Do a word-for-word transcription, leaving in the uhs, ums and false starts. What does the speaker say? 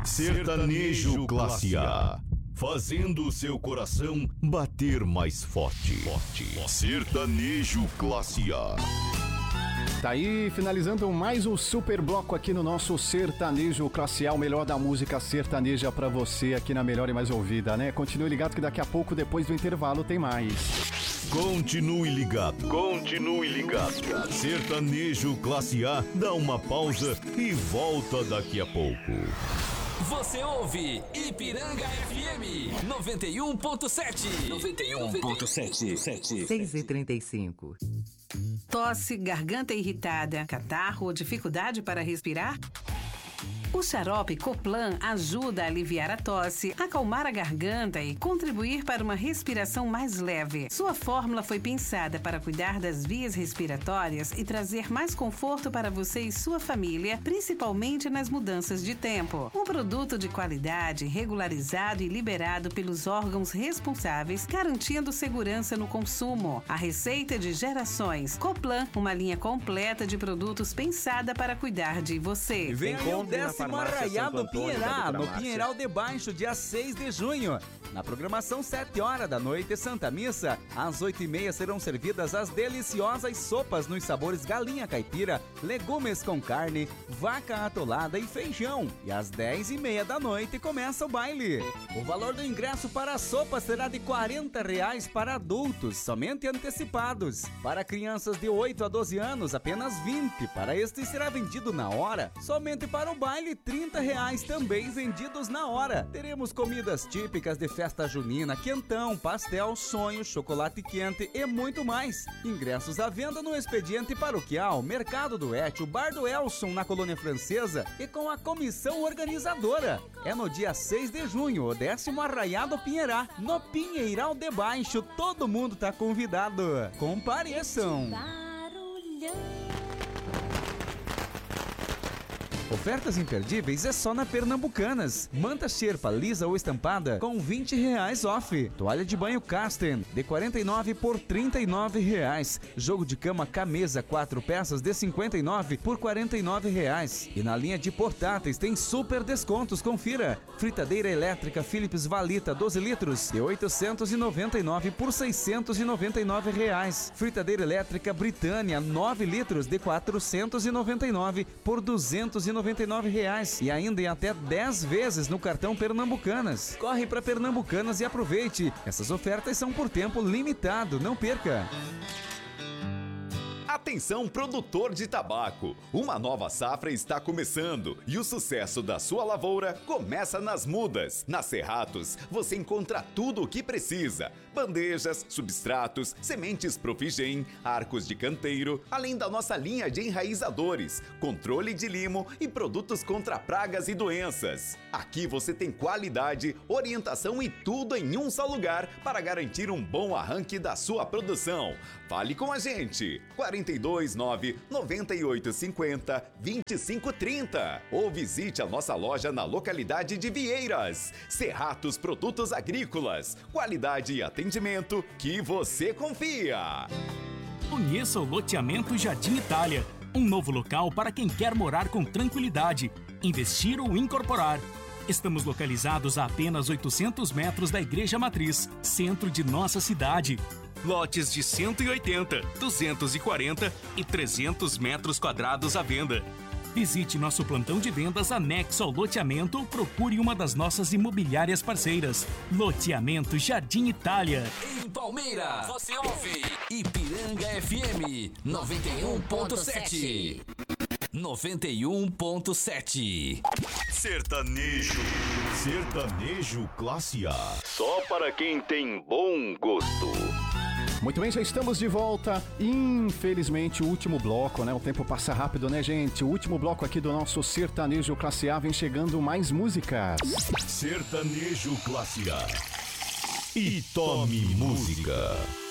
Sertanejo Classe A, fazendo o seu coração bater mais forte. forte. Sertanejo Classe A. Tá aí, finalizando mais um super bloco aqui no nosso Sertanejo Classe A, o melhor da música sertaneja pra você aqui na melhor e mais ouvida, né? Continue ligado que daqui a pouco, depois do intervalo, tem mais. Continue ligado, continue ligado. Sertanejo Classe A dá uma pausa e volta daqui a pouco. Você ouve Ipiranga F M noventa e um ponto sete. noventa e um ponto sete. seis e trinta e cinco. Tosse, garganta irritada, catarro ou dificuldade para respirar? O xarope Coplan ajuda a aliviar a tosse, acalmar a garganta e contribuir para uma respiração mais leve. Sua fórmula foi pensada para cuidar das vias respiratórias e trazer mais conforto para você e sua família, principalmente nas mudanças de tempo. Um produto de qualidade, regularizado e liberado pelos órgãos responsáveis, garantindo segurança no consumo. A receita de gerações. Coplan, uma linha completa de produtos pensada para cuidar de você. Vem aí o décimo Arraiado Pinheirá, no Pinheiral de Baixo, dia seis de junho. Na programação, sete horas da noite, Santa Missa. Às oito e meia serão servidas as deliciosas sopas nos sabores galinha caipira, legumes com carne, vaca atolada e feijão. E às dez e meia da noite começa o baile. O valor do ingresso para a sopa será de quarenta reais para adultos, somente antecipados. Para crianças de oito a doze anos, apenas vinte. Para este será vendido na hora. Somente para o baile, trinta reais também vendidos na hora. Teremos comidas típicas de festa junina, quentão, pastel, sonho, chocolate quente e muito mais. Ingressos à venda no Expediente Paroquial, Mercado do Étio, Bar do Elson, na Colônia Francesa e com a comissão organizadora. É no dia seis de junho, o décimo Arraiado Pinheirá, no Pinheiral de Baixo. Todo mundo tá convidado. Compareçam! Ofertas imperdíveis é só na Pernambucanas. Manta xerpa lisa ou estampada com vinte reais off. Toalha de banho Casten de quarenta e nove por trinta e nove reais. Jogo de cama Camesa quatro peças de cinquenta e nove por quarenta e nove reais. E na linha de portáteis tem super descontos, confira. Fritadeira elétrica Philips Valita doze litros de oitocentos e noventa e nove por seiscentos e noventa e nove reais. Fritadeira elétrica Britânia nove litros de quatrocentos e noventa e nove por duzentos e noventa e nove reais e ainda em até dez vezes no cartão Pernambucanas. Corre para Pernambucanas e aproveite. Essas ofertas são por tempo limitado, não perca. Atenção, produtor de tabaco! Uma nova safra está começando e o sucesso da sua lavoura começa nas mudas. Na Cerratos, você encontra tudo o que precisa: bandejas, substratos, sementes Profigem, arcos de canteiro, além da nossa linha de enraizadores, controle de limo e produtos contra pragas e doenças. Aqui você tem qualidade, orientação e tudo em um só lugar para garantir um bom arranque da sua produção. Fale com a gente! quarenta e dois, nove, noventa e oito, cinquenta, vinte e cinco, trinta ou visite a nossa loja na localidade de Vieiras. Cerratos Produtos Agrícolas, qualidade e atendimento que você confia. Conheça o loteamento Jardim Itália, um novo local para quem quer morar com tranquilidade, investir ou incorporar. Estamos localizados a apenas oitocentos metros da Igreja Matriz, centro de nossa cidade. Lotes de cento e oitenta, duzentos e quarenta e trezentos metros quadrados à venda. Visite nosso plantão de vendas anexo ao loteamento ou procure uma das nossas imobiliárias parceiras. Loteamento Jardim Itália. Em Palmeira, você ouve Ipiranga F M noventa e um ponto sete. noventa e um ponto sete. Sertanejo. Sertanejo Classe A. Só para quem tem bom gosto. Muito bem, já estamos de volta. Infelizmente, o último bloco, né? O tempo passa rápido, né, gente? O último bloco aqui do nosso Sertanejo Classe A, vem chegando mais músicas. Sertanejo Classe A. E tome música.